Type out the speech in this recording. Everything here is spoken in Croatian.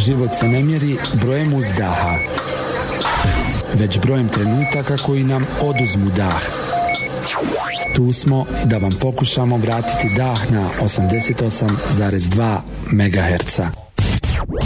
život se ne mjeri brojem uzdaha, već brojem trenutaka koji nam oduzmu dah. Tu smo da vam pokušamo vratiti dah na 88,2 MHz.